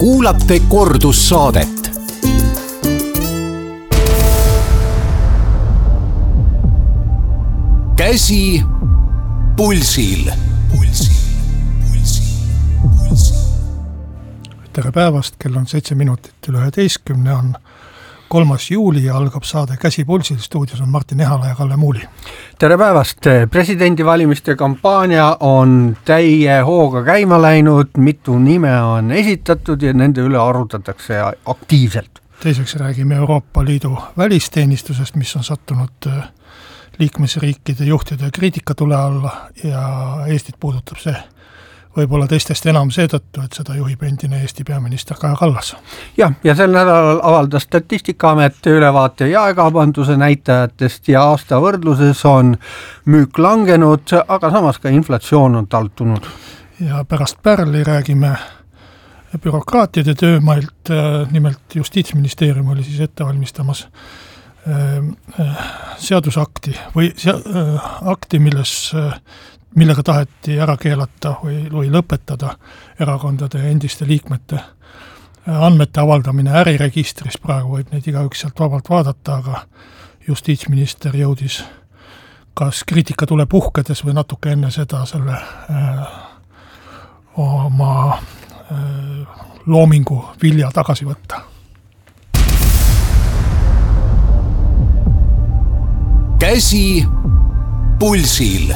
kuulate kordussaadet. Käsi pulsil. Tere päevast, kell on 7 minutit üle 11, on 3. juuli ja algab saade Käsi pulsil. Stuudios on Martin Ehala ja Kalle Muuli. Tere päevast! Presidendivalimiste kampaania on täie hooga käima läinud, mitu nime on esitatud ja nende üle arutatakse aktiivselt. Teiseks räägime Euroopa Liidu välisteenistusest, mis on sattunud liikmesriikide juhtide kriitikatule alla ja Eestit puudutab see võib-olla teistest enam seetõttu, et seda juhib endine Eesti peaminister Kaja Kallas. Ja sel nädalal avaldas Statistikaamet ülevaate jaekaubanduse näitajatest ja aasta võrdluses on müük langenud, aga samas ka inflatsioon on taltunud. Ja pärast Pärli räägime bürokraatide töömailt, nimelt Justiitsministeerium oli siis ette valmistamas seadusakti või akti, millega taheti ära keelata või lõpetada erakondade endiste liikmete andmete avaldamine äriregistris. Praegu võib neid igaüks sealt vabalt vaadata, aga justiitsminister jõudis kas kriitikatule puhkedes või natuke enne seda selle oma loomingu vilja tagasi võtta. Käsi pulsil.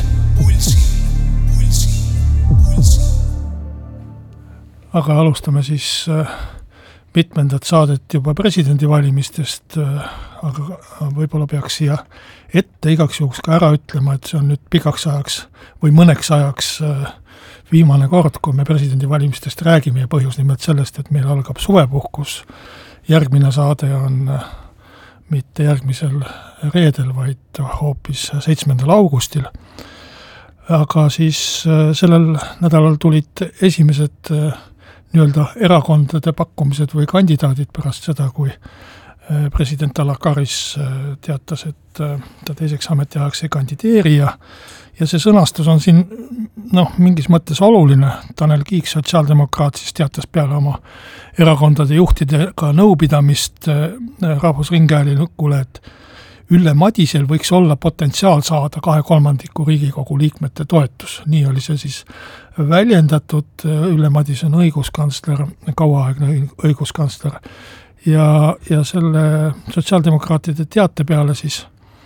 Aga alustame siis mitmendat saadet juba presidendivalimistest, aga võib-olla peaks siia ette igaks juhuks ka ära ütlema, et see on nüüd pikaks ajaks või mõneks ajaks viimane kord, kui me presidendivalimistest räägime ja põhjus nimelt sellest, et meil algab suvepuhkus. Järgmine saade on mitte järgmisel reedel, vaid hoopis 7. augustil. Aga siis sellel nädalal tulid esimesed nii-öelda erakondade pakkumised või kandidaadid pärast seda, kui president Alar Karis teatas, et ta teiseks ametiajaks ei kandideeri ja see sõnastus on siin mingis mõttes oluline. Tanel Kiik sotsiaaldemokraat siis teatas peale oma erakondade juhtidega nõupidamist Rahvusringhäälingule, et Ülle Madisel võiks olla potentsiaal saada 2/3 Riigikogu liikmete toetus. Nii oli see siis väljendatud. Ülle Madis on õiguskantsler, kauaaegne õiguskantsler. Ja selle sotsiaaldemokraatide teate peale siis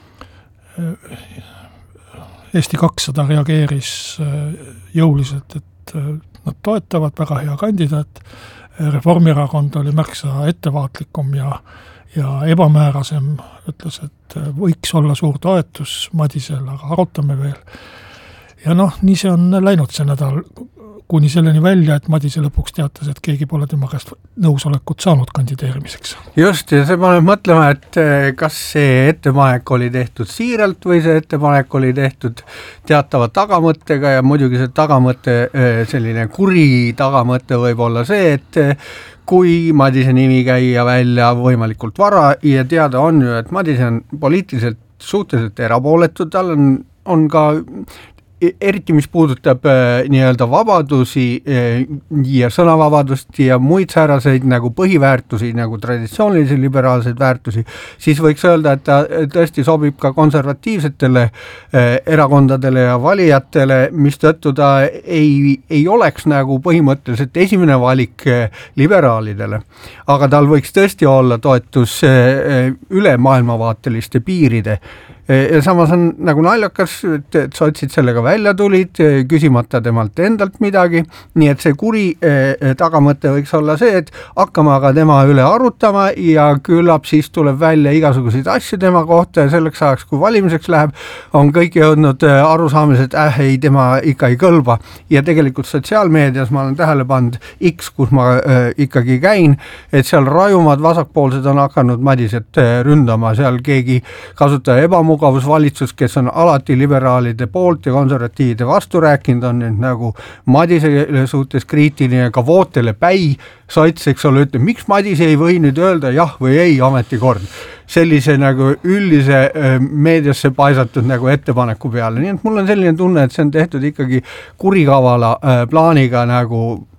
Eesti 200 reageeris jõuliselt, et nad toetavad, väga hea kandidaat. Reformierakond oli märksa ettevaatlikum ja ebamäärasem, ütles, et võiks olla suur toetus Madisel, aga arutame veel. Ja nii see on läinud see nädal kuni selleni välja, et Madise lõpuks teatas, et keegi pole tema käest nõusolekut saanud kandideerimiseks. Just, ja see paneb mõtlema, et kas see ettepanek oli tehtud siiralt või see ettepanek oli tehtud teatava tagamõttega ja muidugi see tagamõte, selline kuri tagamõte võib olla see, et kui Madise nimi käia välja võimalikult vara ja teada on ju, et Madise on poliitiliselt suhteliselt erapooletud, tal on ka eriti mis puudutab nii-öelda vabadusi ja sõnavabadust ja muid sääraseid nagu põhiväärtusi, nagu traditsioonilisi liberaalseid väärtusi, siis võiks öelda, et ta tõesti sobib ka konservatiivsetele erakondadele ja valijatele, mistõttu ta ei oleks nagu põhimõtteliselt esimene valik liberaalidele. Aga tal võiks tõesti olla toetus üle maailmavaateliste piiride. Ja samas on nagu naljakas, et sotsid sellega välja tulid, küsimata temalt endalt midagi, nii et see kuri tagamõte võiks olla see, et hakkame aga tema üle arutama ja küllap siis tuleb välja igasuguseid asju tema kohta ja selleks ajaks, kui valimiseks läheb, on kõik jõudnud arusaamised, ei, tema ikka ei kõlba. Ja tegelikult sotsiaalmeedias ma olen tähele pannud X, kus ma ikkagi käin, et seal rajumad vasakpoolsed on hakanud Madiset ründama, seal keegi kasutaja ebamugavusvalitsus, kes on alati liberaalide poolt ja konservatiivide vastu rääkinud, on nüüd nagu Madise suhtes kriitiline, ka Vootele Päi sots, eks ole, ütleb, miks Madise ei või nüüd öelda jah või ei ametikord. Sellise nagu üldise meediasse paisatud nagu ettepaneku peale. Nii et mul on selline tunne, et see on tehtud ikkagi kurikavala plaaniga nagu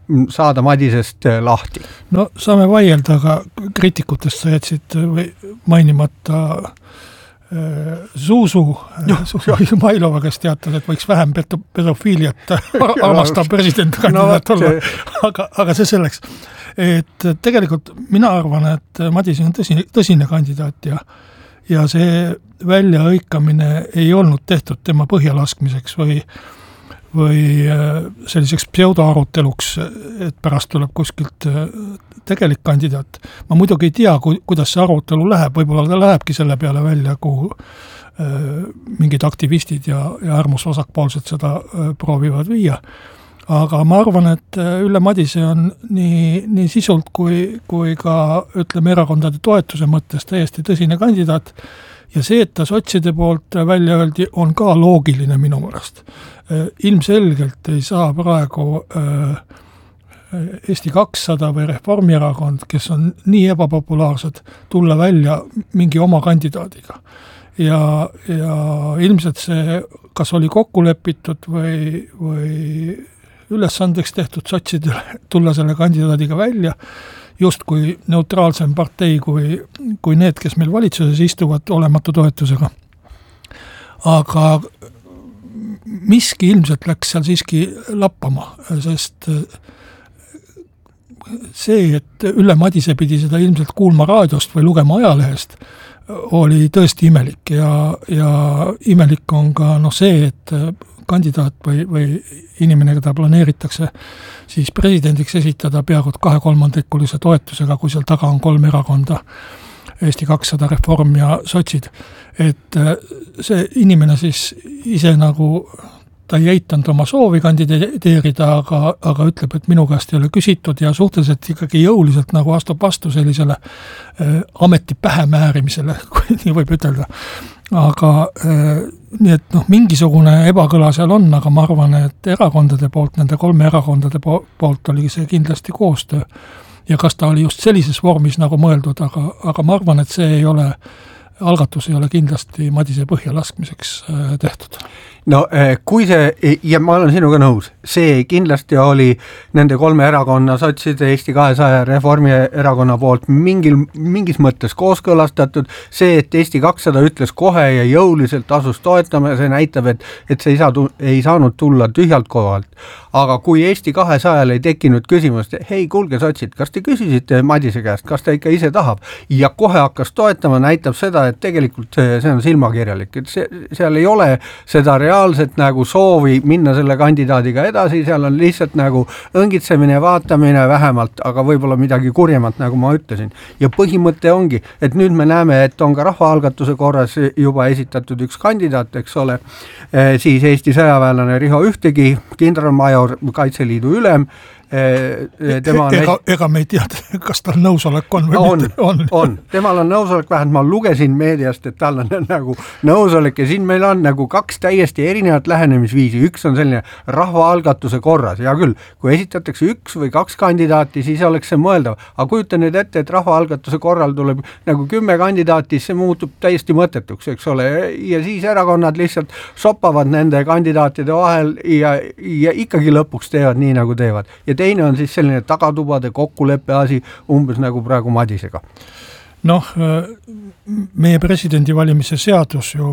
saada Madisest lahti? No saame vaielda, aga kriitikutest sa jätsid või mainimata Zuzu Mailova, kes teatas, et võiks vähem pedofiiliat armastav presidentkandidaat olla, aga see selleks. Et tegelikult mina arvan, et Madise on tõsine kandidaat ja see väljaõikamine ei olnud tehtud tema põhjalaskmiseks või selliseks pseudoaruteluks, et pärast tuleb kuskilt tegelik kandidaat. Ma muidugi ei tea, kuidas see arutelu läheb, võib-olla ta lähebki selle peale välja, kuhu mingid aktivistid ja äärmusvasakpoolsed seda proovivad viia. Aga ma arvan, et Ülle Madise on nii sisult kui ka, ütleme, erakondade toetuse mõttes täiesti tõsine kandidaat ja see, et ta sotside poolt välja öeldi, on ka loogiline minu mõrast. Ilmselgelt ei saa praegu Eesti 200 või Reformierakond, kes on nii ebapopulaarsed, tulla välja mingi oma kandidaadiga. Ja ilmselt see, kas oli kokku lepitud või ülesandeks tehtud sotsidele tulla selle kandidaadiga välja, just kui neutraalsem partei kui need, kes meil valitsuses istuvad olematu toetusega. Aga miski ilmselt läks seal siiski lappama, sest see, et Ülle Madise pidi seda ilmselt kuulma raadiost või lugema ajalehest, oli tõesti imelik ja imelik on ka see, et kandidaat või inimene, keda planeeritakse siis presidendiks esitada peaaegu 2/3 toetusega, kui seal taga on 3 erakonda, Eesti 200, Reform ja sotsid. Et see inimene siis ise nagu ta ei eitanud oma soovi kandideerida, aga ütleb, et minu käest ei ole küsitud ja suhteliselt ikkagi jõuliselt nagu astub vastu sellisele ameti pähemäärimisele, kui nii võib ütelda. Aga nii, et mingisugune ebakõla seal on, aga ma arvan, et erakondade poolt, nende 3 erakondade poolt oli see kindlasti koostöö. Ja kas ta oli just sellises vormis nagu mõeldud, aga ma arvan, et see ei ole, algatus ei ole kindlasti Madise põhjalaskmiseks tehtud. No kui see, ja ma olen sinuga nõus, see kindlasti oli nende 3 erakonna, sotside, Eesti 200 ja Reformierakonna poolt mingis mõttes kooskõlastatud, see, et Eesti 200 ütles kohe ja jõuliselt asus toetama ja see näitab, et see ei saanud tulla tühjalt kohalt. Aga kui Eesti 200 ei tekkinud küsimust, hei, kuulge sotsid, kas te küsisite Madise käest, kas ta ikka ise tahab ja kohe hakkas toetama, näitab seda, et tegelikult see on silmakirjalik, et seal ei ole seda reaalset nagu soovi minna selle kandidaadiga edasi, seal on lihtsalt nagu õngitsemine, vaatamine vähemalt, aga võib-olla midagi kurjemat, nagu ma ütlesin. Ja põhimõte ongi, et nüüd me näeme, et on ka rahvaalgatuse korras juba esitatud üks kandidaat, eks ole, siis Eesti sõjaväelane Riho Ühtegi, kindralmajor, Kaitseliidu ülem, ega me ei tea, kas tal nõusolek on või mitte on. Temal on nõusolek, vähemalt ma lugesin meediast, et tal on nagu nõusolek ja siin meil on nagu 2 täiesti erinevat lähenemisviisi. Üks on selline rahvaalgatuse korras, ja küll, kui esitatakse 1 või 2 kandidaati, siis oleks see mõeldav. Aga kujuta nüüd ette, et rahvaalgatuse korral tuleb nagu 10 kandidaati, see muutub täiesti mõttetuks, eks ole, ja siis erakonnad lihtsalt soppavad nende kandidaatide vahel ja ikkagi lõpuks teevad nii, nagu teevad. Ja teine on siis selline tagatubade kokkuleppe asi umbes nagu praegu Madisega. Meie presidendi valimise seadus ju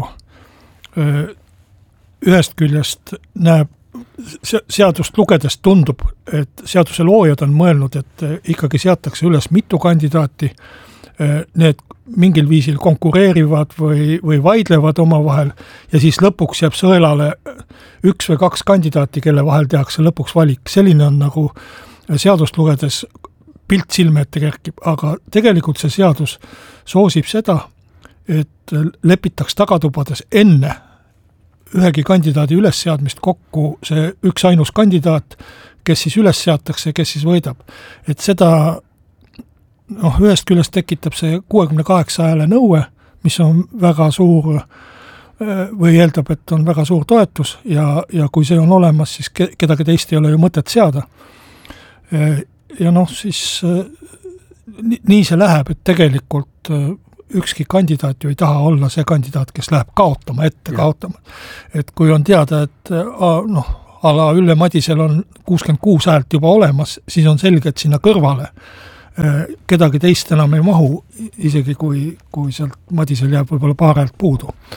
ühest küljest näeb, seadust lugedes tundub, et seaduse loojad on mõelnud, et ikkagi seatakse üles mitu kandidaati, need mingil viisil konkureerivad või vaidlevad omavahel ja siis lõpuks jääb sõelale 1 või 2 kandidaati, kelle vahel tehakse lõpuks valik. Selline on nagu seadust lugedes pilt silme ette kerkib, aga tegelikult see seadus soosib seda, et lepitaks tagatubades enne ühegi kandidaadi ülesseadmist kokku see üks ainus kandidaat, kes siis üles seatakse, kes siis võidab. Et seda ühest küljest tekitab see 68 hääle nõue, mis on väga suur või eeldab, et on väga suur toetus ja kui see on olemas, siis kedagi teist ei ole ju mõtet seada. Ja siis nii see läheb, et tegelikult ükski kandidaat ju ei taha olla see kandidaat, kes läheb kaotama. Et kui on teada, et ala Ülle Madisel on 66 häält juba olemas, siis on selge, et sinna kõrvale kedagi teist enam ei mahu, isegi kui sealt Madisel jääb võib-olla paar häält puudu.